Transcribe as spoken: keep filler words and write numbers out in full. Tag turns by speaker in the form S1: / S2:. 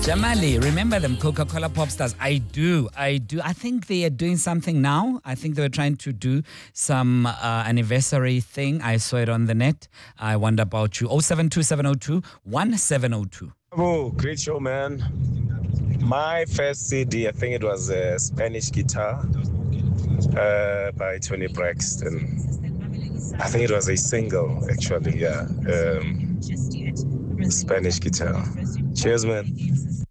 S1: Jamali, remember them Coca-Cola pop stars? I do, I do. I think they are doing something now. I think they were trying to do some uh, anniversary thing. I saw it on the net. I wonder about you. oh seven two seven oh two one seven oh two.
S2: Oh, great show, man. My first C D, I think it was a Spanish Guitar uh, by Tony Braxton. I think it was a single, actually, yeah. Um, Spanish Guitar. Cheers, man.